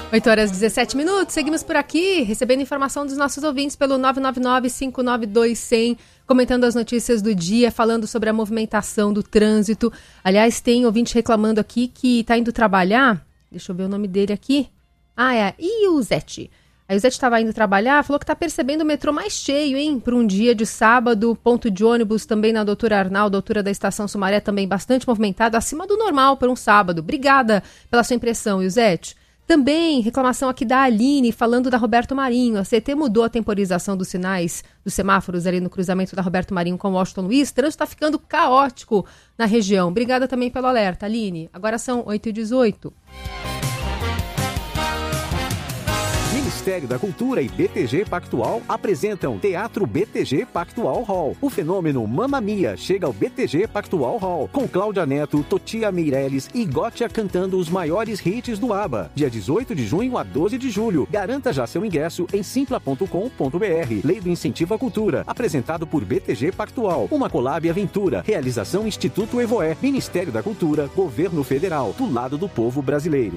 8h17, seguimos por aqui, recebendo informação dos nossos ouvintes pelo 999-592-100, comentando as notícias do dia, falando sobre a movimentação do trânsito. Aliás, tem ouvinte reclamando aqui que está indo trabalhar, deixa eu ver o nome dele aqui, o Zete. Aí o Zete estava indo trabalhar, falou que está percebendo o metrô mais cheio, hein, para um dia de sábado, ponto de ônibus também na Doutora Arnaldo, altura da Estação Sumaré, também bastante movimentado, acima do normal para um sábado. Obrigada pela sua impressão, Zete. Também reclamação aqui da Aline, falando da Roberto Marinho. A CT mudou a temporização dos sinais dos semáforos ali no cruzamento da Roberto Marinho com Washington Luiz. O trânsito está ficando caótico na região. Obrigada também pelo alerta, Aline. Agora são 8h18. Ministério da Cultura e BTG Pactual apresentam Teatro BTG Pactual Hall. O fenômeno Mamma Mia chega ao BTG Pactual Hall, com Cláudia Neto, Totia Meirelles e Gótia cantando os maiores hits do ABBA. Dia 18 de junho a 12 de julho. Garanta já seu ingresso em simpla.com.br. Lei do Incentivo à Cultura. Apresentado por BTG Pactual. Uma collab aventura. Realização Instituto Evoé. Ministério da Cultura. Governo Federal. Do lado do povo brasileiro.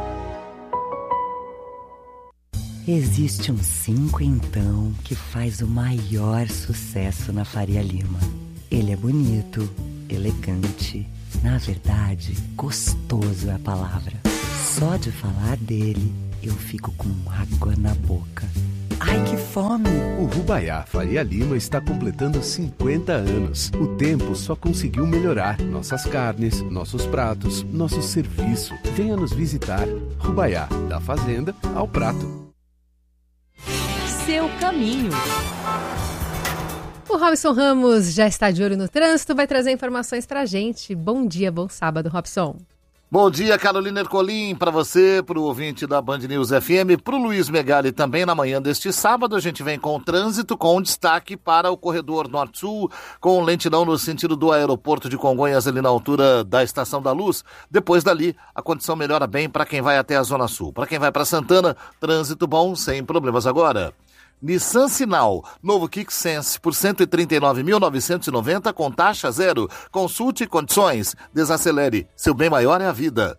Existe um 5 então que faz o maior sucesso na Faria Lima. Ele é bonito, elegante, na verdade, gostoso é a palavra. Só de falar dele, eu fico com água na boca. Ai, que fome! O Rubaiá Faria Lima está completando 50 anos. O tempo só conseguiu melhorar nossas carnes, nossos pratos, nosso serviço. Venha nos visitar. Rubaiá, da fazenda ao prato. Seu caminho. O Robson Ramos já está de olho no trânsito, vai trazer informações pra gente. Bom dia, bom sábado, Robson. Bom dia, Carolina Ercolim, para você, para o ouvinte da Band News FM, para o Luiz Megali também na manhã deste sábado. A gente vem com o trânsito, com destaque para o corredor Norte-Sul, com lentidão no sentido do aeroporto de Congonhas, ali na altura da Estação da Luz. Depois dali, a condição melhora bem para quem vai até a Zona Sul. Para quem vai para Santana, trânsito bom, sem problemas agora. Nissan Sinal, novo Kicks Sense por 139.990 com taxa zero. Consulte condições, desacelere, seu bem maior é a vida.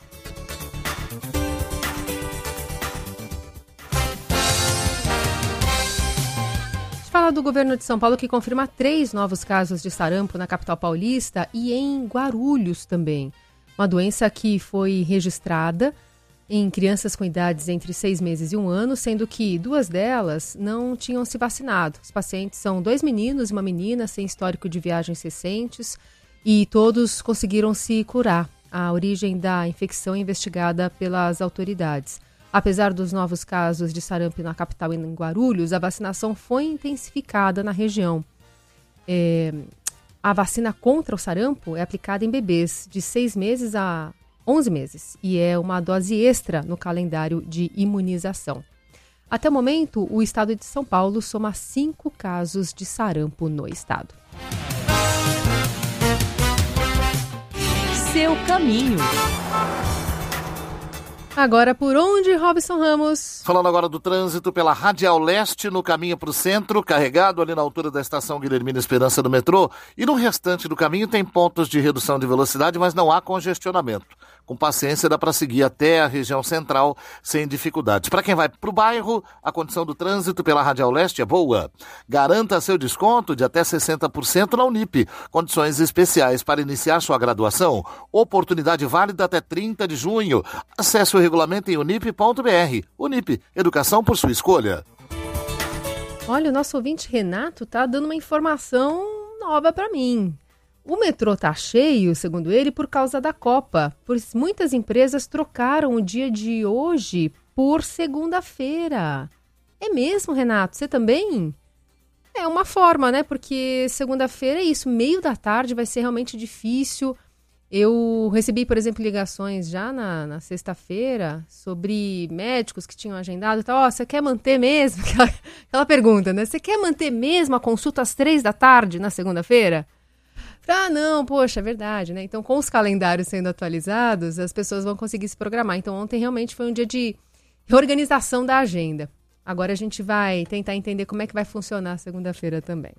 Fala do governo de São Paulo que confirma 3 novos casos de sarampo na capital paulista e em Guarulhos também. Uma doença que foi registrada em crianças com idades entre 6 meses e 1 ano, sendo que 2 delas não tinham se vacinado. Os pacientes são 2 meninos e uma menina sem histórico de viagens recentes e todos conseguiram se curar. A origem da infecção é investigada pelas autoridades. Apesar dos novos casos de sarampo na capital e em Guarulhos, a vacinação foi intensificada na região. A vacina contra o sarampo é aplicada em bebês de 6 meses a 11 meses e é uma dose extra no calendário de imunização. Até o momento, o estado de São Paulo soma 5 casos de sarampo no estado. Seu caminho. Agora por onde, Robson Ramos? Falando agora do trânsito pela Radial Leste, no caminho para o centro, carregado ali na altura da estação Guilhermina Esperança do metrô. E no restante do caminho tem pontos de redução de velocidade, mas não há congestionamento. Com paciência dá para seguir até a região central sem dificuldades. Para quem vai para o bairro, a condição do trânsito pela Radial Leste é boa. Garanta seu desconto de até 60% na Unip. Condições especiais para iniciar sua graduação. Oportunidade válida até 30 de junho. Acesse o regulamento em unip.br. Unip, educação por sua escolha. Olha, o nosso ouvinte Renato tá dando uma informação nova para mim. O metrô tá cheio, segundo ele, por causa da Copa, pois muitas empresas trocaram o dia de hoje por segunda-feira. É mesmo, Renato? Você também? É uma forma, né? Porque segunda-feira é isso, meio da tarde vai ser realmente difícil. Eu recebi, por exemplo, ligações já na sexta-feira sobre médicos que tinham agendado e tal. Você quer manter mesmo? Aquela pergunta, né? Você quer manter mesmo a consulta às 3 da tarde na segunda-feira? Não, poxa, é verdade, né? Então, com os calendários sendo atualizados, as pessoas vão conseguir se programar. Então, ontem realmente foi um dia de reorganização da agenda. Agora a gente vai tentar entender como é que vai funcionar a segunda-feira também.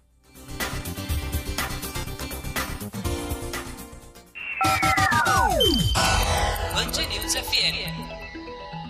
Band News FM.